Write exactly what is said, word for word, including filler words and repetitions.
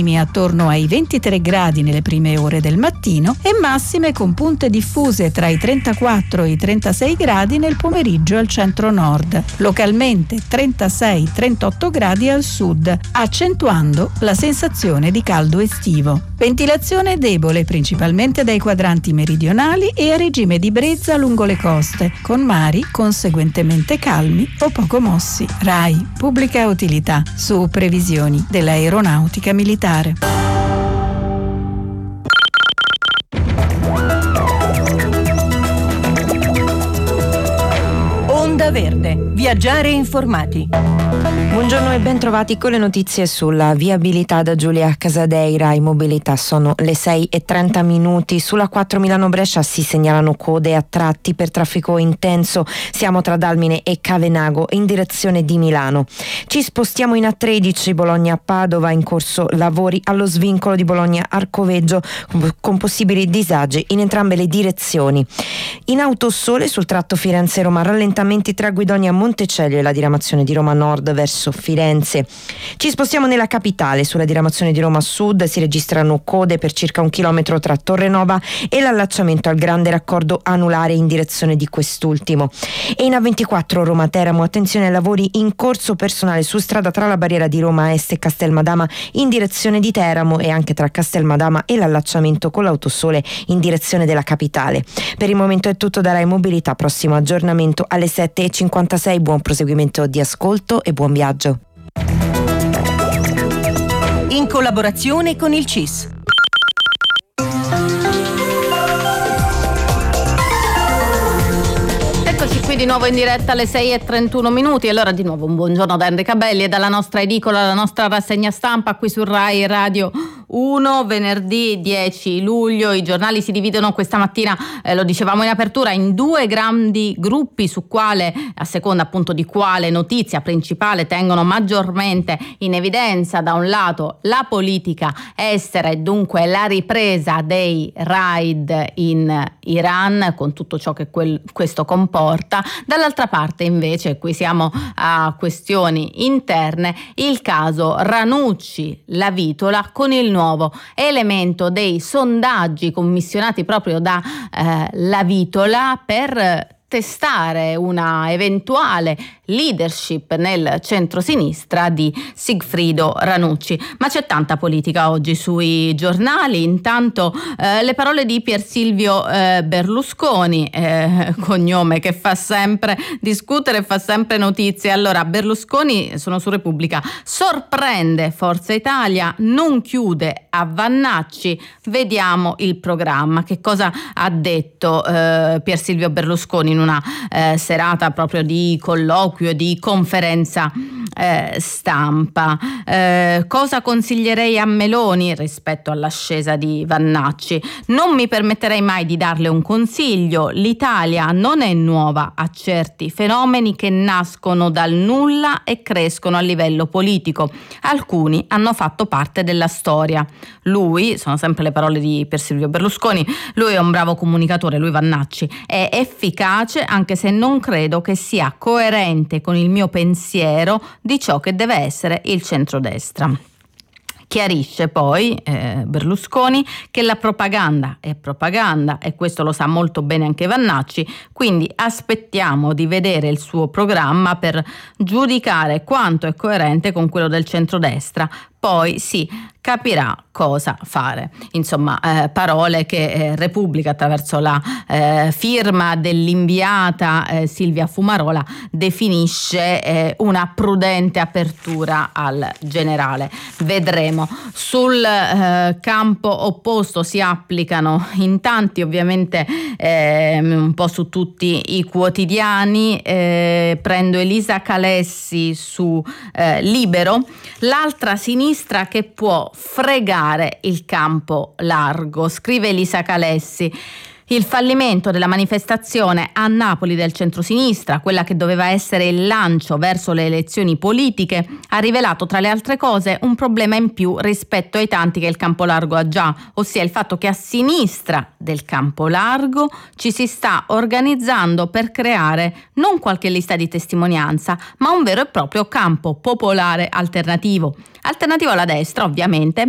minimi attorno ai ventitré gradi nelle prime ore del mattino e massime con punte diffuse tra i trentaquattro e i trentasei gradi nel pomeriggio al centro-nord, localmente trentasei trentotto gradi al sud, accentuando la sensazione di caldo estivo. Ventilazione debole principalmente dai quadranti meridionali e a regime di brezza lungo le coste, con mari conseguentemente calmi o poco mossi. RAI, pubblica utilità, su previsioni dell'aeronautica militare. Onda Verde, viaggiare informati. Buongiorno e ben trovati con le notizie sulla viabilità da Giulia Casadeira. In mobilità sono le sei e trenta minuti. Sulla quattro Milano-Brescia si segnalano code a tratti per traffico intenso. Siamo tra Dalmine e Cavenago in direzione di Milano. Ci spostiamo in A tredici Bologna-Padova, in corso lavori allo svincolo di Bologna-Arcoveggio con possibili disagi in entrambe le direzioni. In Autosole sul tratto Firenze-Roma rallentamenti tra Guidonia Montecelio e la diramazione di Roma Nord verso Firenze. Ci spostiamo nella capitale. Sulla diramazione di Roma Sud si registrano code per circa un chilometro tra Torrenova e l'allacciamento al grande raccordo anulare in direzione di quest'ultimo. E in A ventiquattro Roma Teramo, attenzione ai lavori in corso, personale su strada tra la barriera di Roma Est e Castelmadama in direzione di Teramo e anche tra Castelmadama e l'allacciamento con l'Autosole in direzione della capitale. Per il momento è tutto da Rai Mobilità, prossimo aggiornamento alle sette e cinquantasei. Buon proseguimento di ascolto e buon viaggio. In collaborazione con il C I S. Eccoci qui di nuovo in diretta alle sei e trentuno minuti. Allora di nuovo un buongiorno da Enrica Belli e dalla nostra edicola, la nostra rassegna stampa qui su Rai Radio uno, venerdì dieci luglio. I giornali si dividono questa mattina, eh, lo dicevamo in apertura, in due grandi gruppi su quale, a seconda appunto di quale notizia principale tengono maggiormente in evidenza. Da un lato la politica estera e dunque la ripresa dei raid in Iran con tutto ciò che quel, questo comporta. Dall'altra parte invece, qui siamo a questioni interne, il caso Ranucci La Vitola con il nuovo elemento dei sondaggi commissionati proprio da eh, La Vitola per testare una eventuale leadership nel centrosinistra di Sigfrido Ranucci. Ma c'è tanta politica oggi sui giornali. Intanto eh, le parole di Pier Silvio eh, Berlusconi, eh, cognome che fa sempre discutere e fa sempre notizie. Allora, Berlusconi, sono su Repubblica, sorprende Forza Italia, non chiude a Vannacci, vediamo il programma. Che cosa ha detto eh, Pier Silvio Berlusconi in una eh, serata proprio di colloquio, di conferenza eh, stampa? Eh, cosa consiglierei a Meloni rispetto all'ascesa di Vannacci? Non mi permetterei mai di darle un consiglio. L'Italia non è nuova a certi fenomeni che nascono dal nulla e crescono a livello politico. Alcuni hanno fatto parte della storia. Lui, sono sempre le parole di Pier Silvio Berlusconi, lui è un bravo comunicatore, lui Vannacci è efficace, anche se non credo che sia coerente con il mio pensiero di ciò che deve essere il centrodestra. Chiarisce poi eh, Berlusconi che la propaganda è propaganda e questo lo sa molto bene anche Vannacci, quindi aspettiamo di vedere il suo programma per giudicare quanto è coerente con quello del centrodestra. Poi si capirà cosa fare. Insomma, eh, parole che eh, Repubblica, attraverso la eh, firma dell'inviata eh, Silvia Fumarola, definisce eh, una prudente apertura al generale. Vedremo. Sul eh, campo opposto si applicano in tanti, ovviamente eh, un po' su tutti i quotidiani. Eh, prendo Elisa Calessi su eh, Libero. L'altra sinistra che può fregare il campo largo, scrive Elisa Calessi. Il fallimento della manifestazione a Napoli del centrosinistra, quella che doveva essere il lancio verso le elezioni politiche, ha rivelato tra le altre cose un problema in più rispetto ai tanti che il campo largo ha già, ossia il fatto che a sinistra del campo largo ci si sta organizzando per creare non qualche lista di testimonianza, ma un vero e proprio campo popolare alternativo. Alternativo alla destra, ovviamente,